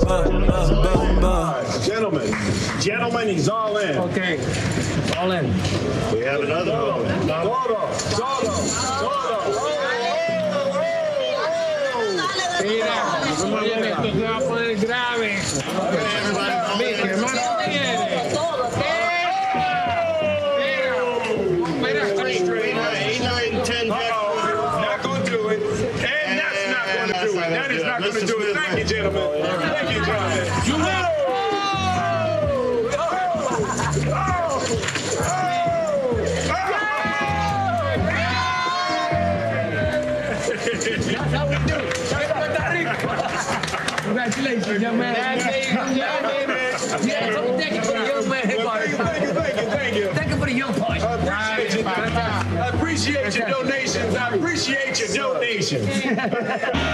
Gentlemen, he's all in. Okay, all in. We have another one. Mira, oye, esto se va a poner grave. Mi hermano quiere. Not going to do it. And that's not going to do it. That is not going to do it. Thank you, gentlemen. Thank you, gentlemen. You know. That's how we do it. Congratulations, young man. Yeah, so thank you for the young man. Thank you for the young part. I appreciate your donations. I appreciate your donations.